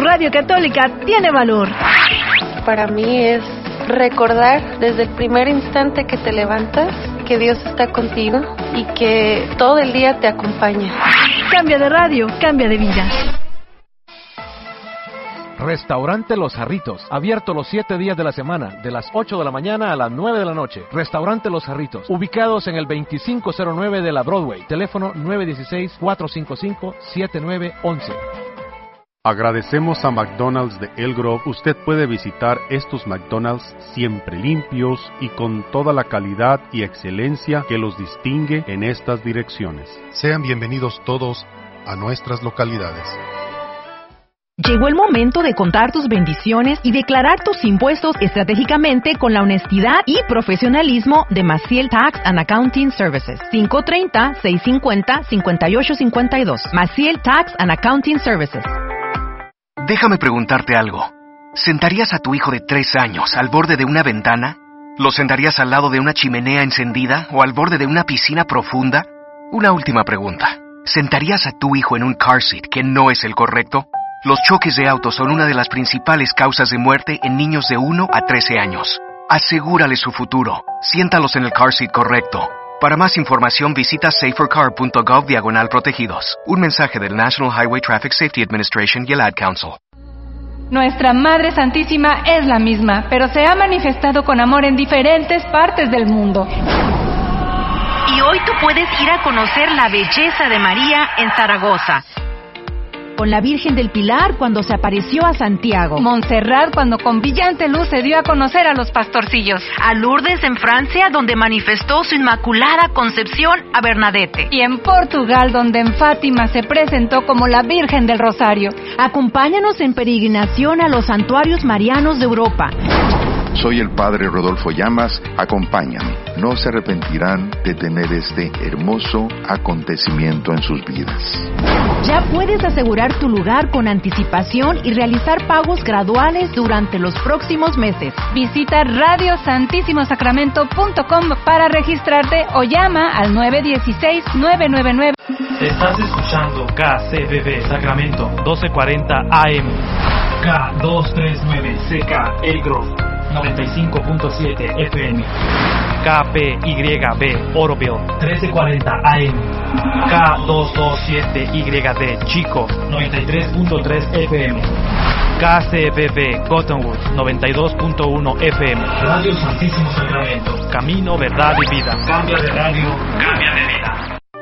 Radio Católica tiene valor. Para mí es recordar desde el primer instante que te levantas que Dios está contigo y que todo el día te acompaña. Cambia de radio, cambia de vida. Restaurante Los Jarritos, abierto los 7 días de la semana, de las 8 de la mañana a las 9 de la noche. Restaurante Los Jarritos, ubicados en el 2509 de la Broadway, teléfono 916-455-7911. Agradecemos a McDonald's de El Grove. Usted puede visitar estos McDonald's siempre limpios y con toda la calidad y excelencia que los distingue en estas direcciones. Sean bienvenidos todos a nuestras localidades. Llegó el momento de contar tus bendiciones y declarar tus impuestos estratégicamente con la honestidad y profesionalismo de Maciel Tax and Accounting Services. 530-650-5852. Maciel Tax and Accounting Services. Déjame preguntarte algo. ¿Sentarías a tu hijo de 3 años al borde de una ventana? ¿Lo sentarías al lado de una chimenea encendida o al borde de una piscina profunda? Una última pregunta. ¿Sentarías a tu hijo en un car seat que no es el correcto? Los choques de autos son una de las principales causas de muerte en niños de 1 a 13 años. Asegúrale su futuro. Siéntalos en el car seat correcto. Para más información visita safercar.gov/protegidos. Un mensaje del National Highway Traffic Safety Administration y el Ad Council. Nuestra Madre Santísima es la misma, pero se ha manifestado con amor en diferentes partes del mundo. Y hoy tú puedes ir a conocer la belleza de María en Zaragoza. Con la Virgen del Pilar cuando se apareció a Santiago. Montserrat cuando con brillante luz se dio a conocer a los pastorcillos. A Lourdes en Francia donde manifestó su inmaculada concepción a Bernadette. Y en Portugal donde en Fátima se presentó como la Virgen del Rosario. Acompáñanos en peregrinación a los santuarios marianos de Europa. Soy el Padre Rodolfo Llamas, acompáñame. No se arrepentirán de tener este hermoso acontecimiento en sus vidas. Ya puedes asegurar tu lugar con anticipación y realizar pagos graduales durante los próximos meses. Visita radiosantissimosacramento.com para registrarte o llama al 916-999. Estás escuchando KCBB Sacramento 1240 AM, K239CK El Grove 95.7 FM, KPYB Oroville 1340 AM, K227YD Chico 93.3 FM, KCBB Cottonwood 92.1 FM. Radio Santísimo Sacramento, camino, verdad y vida. Cambia de radio, cambia de vida.